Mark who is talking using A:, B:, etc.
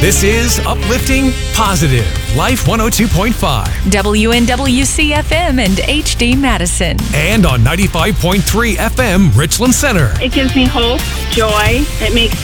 A: This is Uplifting Positive, Life 102.5.
B: WNWC FM and HD Madison.
A: And on 95.3 FM, Richland Center.
C: It gives me hope, joy. It makes